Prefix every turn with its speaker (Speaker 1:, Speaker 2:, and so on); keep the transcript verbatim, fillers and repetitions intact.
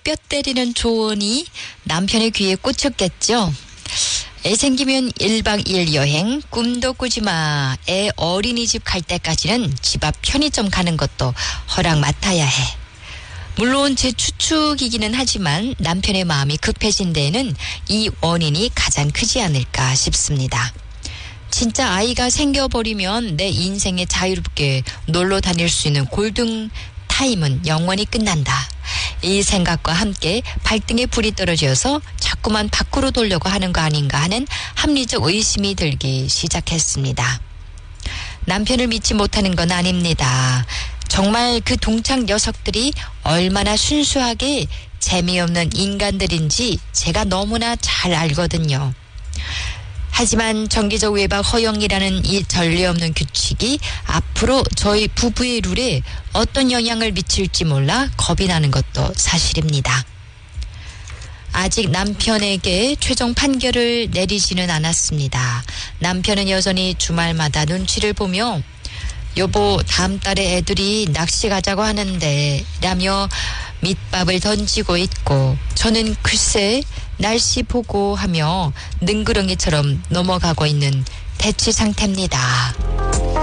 Speaker 1: 뼈 때리는 조언이 남편의 귀에 꽂혔겠죠. 애 생기면 일박 이일 여행 꿈도 꾸지 마. 애 어린이집 갈 때까지는 집 앞 편의점 가는 것도 허락 맡아야 해. 물론 제 추측이기는 하지만 남편의 마음이 급해진 데에는 이 원인이 가장 크지 않을까 싶습니다. 진짜 아이가 생겨버리면 내 인생에 자유롭게 놀러 다닐 수 있는 골든 타임은 영원히 끝난다. 이 생각과 함께 발등에 불이 떨어져서 자꾸만 밖으로 돌려고 하는 거 아닌가 하는 합리적 의심이 들기 시작했습니다. 남편을 믿지 못하는 건 아닙니다. 정말 그 동창 녀석들이 얼마나 순수하게 재미없는 인간들인지 제가 너무나 잘 알거든요. 하지만 정기적 외박 허용이라는 이 전례 없는 규칙이 앞으로 저희 부부의 룰에 어떤 영향을 미칠지 몰라 겁이 나는 것도 사실입니다. 아직 남편에게 최종 판결을 내리지는 않았습니다. 남편은 여전히 주말마다 눈치를 보며 여보 다음 달에 애들이 낚시 가자고 하는데 라며 밑밥을 던지고 있고 저는 글쎄 날씨 보고 하며 능그렁이처럼 넘어가고 있는 대치 상태입니다.